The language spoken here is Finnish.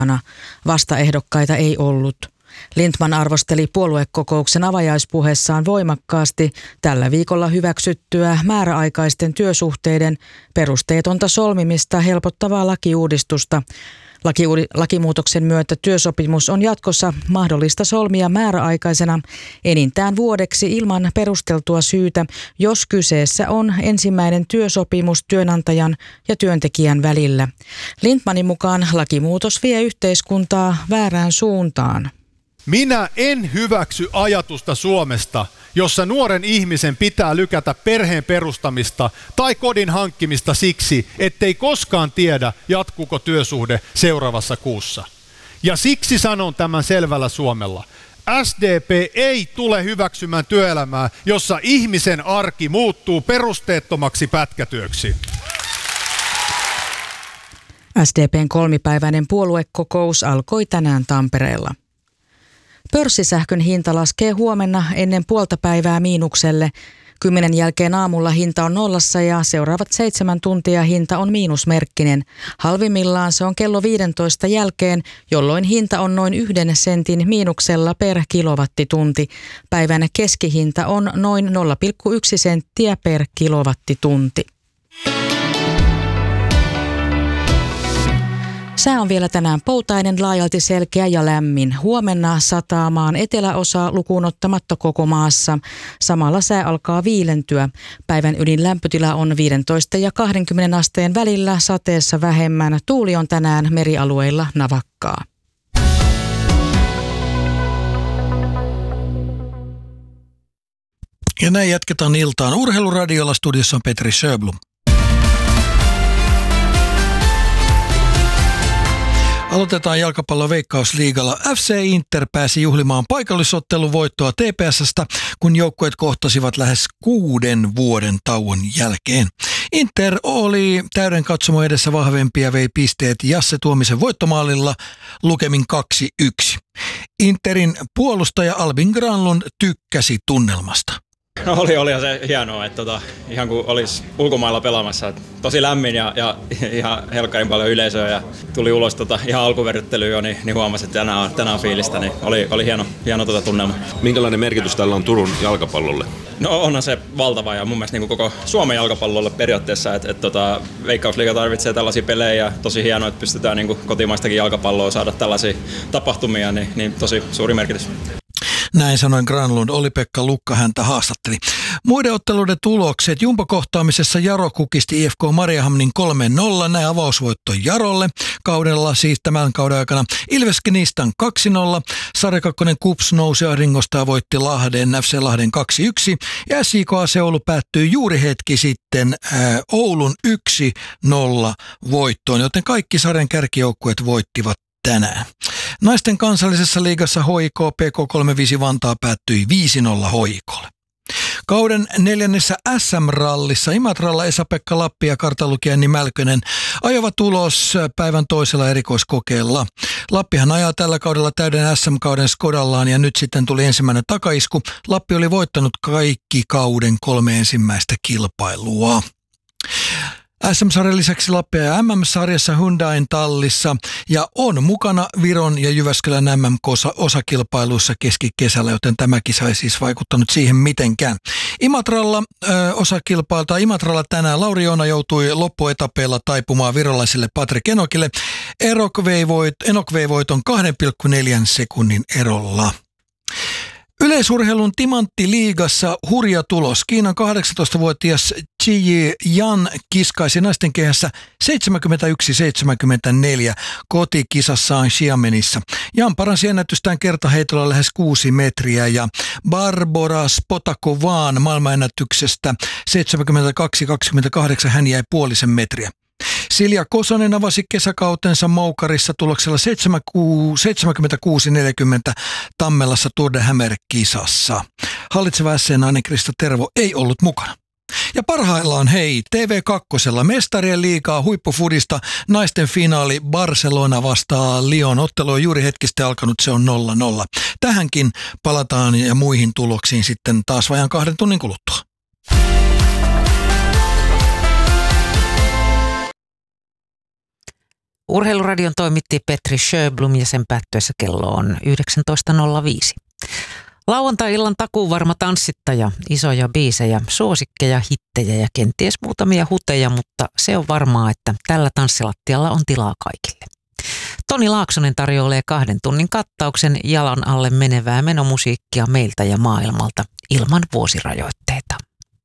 Vastaehdokkaita ei ollut. Lindtman arvosteli puoluekokouksen avajaispuheessaan voimakkaasti tällä viikolla hyväksyttyä määräaikaisten työsuhteiden perusteetonta solmimista helpottavaa lakiuudistusta. Lakimuutoksen myötä työsopimus on jatkossa mahdollista solmia määräaikaisena enintään vuodeksi ilman perusteltua syytä, jos kyseessä on ensimmäinen työsopimus työnantajan ja työntekijän välillä. Lindtmanin mukaan lakimuutos vie yhteiskuntaa väärään suuntaan. Minä en hyväksy ajatusta Suomesta, jossa nuoren ihmisen pitää lykätä perheen perustamista tai kodin hankkimista siksi, ettei koskaan tiedä, jatkuuko työsuhde seuraavassa kuussa. Ja siksi sanon tämän selvällä suomella. SDP ei tule hyväksymään työelämää, jossa ihmisen arki muuttuu perusteettomaksi pätkätyöksi. SDP:n kolmipäiväinen puoluekokous alkoi tänään Tampereella. Pörssisähkön hinta laskee huomenna ennen puolta päivää miinukselle. 10 jälkeen aamulla hinta on nollassa ja seuraavat 7 tuntia hinta on miinusmerkkinen. Halvimmillaan se on kello 15 jälkeen, jolloin hinta on noin 1 sentin miinuksella per kilowattitunti. Päivän keskihinta on noin 0,1 senttiä per kilowattitunti. Sää on vielä tänään poutainen, laajalti selkeä ja lämmin. Huomenna sataa maan eteläosa lukuun ottamatta koko maassa. Samalla sää alkaa viilentyä. Päivän ydinlämpötila on 15 ja 20 asteen välillä, sateessa vähemmän. Tuuli on tänään merialueilla navakkaa. Ja näin jatketaan iltaan. Urheiluradiolla studiossa on Petri Sjöblom. Aloitetaan jalkapallon Veikkausliigalla. FC Inter pääsi juhlimaan paikallisottelun voittoa TPS:stä, kun joukkueet kohtasivat lähes 6 vuoden tauon jälkeen. Inter oli täyden katsomo edessä vahvempi ja vei pisteet Jasse Tuomisen voittomaalilla lukemin 2-1. Interin puolustaja Albin Granlund tykkäsi tunnelmasta. No olihan se hienoa, että ihan kuin olisi ulkomailla pelaamassa. Että tosi lämmin ja ihan helkkarin paljon yleisöä ja tuli ulos ihan alkuverryttelyyn jo, niin huomasi, että tänään on fiilistä, niin oli hieno tunnelma. Minkälainen merkitys tällä on Turun jalkapallolle? No onhan se valtava ja mun mielestä niin kuin koko Suomen jalkapallolle periaatteessa, että Veikkausliiga tarvitsee tällaisia pelejä ja tosi hienoa, että pystytään niin kuin kotimaistakin jalkapalloa saada tällaisia tapahtumia, niin tosi suuri merkitys. Näin sanoin Granlund. Oli-Pekka Lukka häntä haastatteli. Muiden otteluiden tulokset. Jumbo-kohtaamisessa Jaro kukisti IFK Mariehamnin 3-0. Näin avausvoitto Jarolle kaudella, siis tämän kauden aikana. Ilves Knistan 2-0. Sarja 2 KuPS nousi ahdingosta ja voitti FC Lahden 2-1. Ja SJK Seoulu päättyi juuri hetki sitten Oulun 1-0 voittoon, joten kaikki sarjan kärkijoukkueet voittivat tänään. Naisten kansallisessa liigassa HIK PK35 Vantaa päättyi 5-0 HIK:lle. Kauden 4. SM-rallissa Imatralla Esa-Pekka Lappi ja kartalukija Anni Mälkönen ajoivat ulos päivän toisella erikoiskokeella. Lappihan ajaa tällä kaudella täyden SM-kauden Skodallaan ja nyt sitten tuli ensimmäinen takaisku. Lappi oli voittanut kaikki kauden 3 ensimmäistä kilpailua. SM-sarjan lisäksi Lappi ja MM-sarjassa Hyundain tallissa ja on mukana Viron ja Jyväskylän MM-osakilpailuissa keskikesällä, joten tämä kisa ei siis vaikuttanut siihen mitenkään. Imatralla tänään Lauri Joona joutui loppuetapeilla taipumaan virolaisille Patrik Enokille. Enok vei voiton 2,4 sekunnin erolla. Yleisurheilun timanttiliigassa hurja tulos. Kiinan 18-vuotias Ji Yan kiskaisi naisten kehässä 71-74 kotikisassaan Xiamenissa. Jan paransi ennätystään kertaheitolla lähes 6 metriä ja Barbora Spotakovaan maailmanennätyksestä 72-28 hän jäi puolisen metriä. Silja Kosonen avasi kesäkautensa Moukarissa tuloksella 76-40 Tammelassa Tour de Hammer-kisassa. Hallitseva SC-nainen Krista Tervo ei ollut mukana. Ja parhaillaan TV2 mestarien liigaa huippufudista naisten finaali Barcelona vastaa Lyon. Ottelu on juuri hetkistä alkanut, se on 0-0. Tähänkin palataan ja muihin tuloksiin sitten taas vajaan 2 tunnin kuluttua. Urheiluradion toimitti Petri Sjöblom ja sen päättyessä kello on 19.05. Lauantai-illan takuuvarma tanssittaja, isoja biisejä, suosikkeja, hittejä ja kenties muutamia huteja, mutta se on varmaa, että tällä tanssilattialla on tilaa kaikille. Toni Laaksonen tarjoilee 2 tunnin kattauksen jalan alle menevää menomusiikkia meiltä ja maailmalta ilman vuosirajoitteita.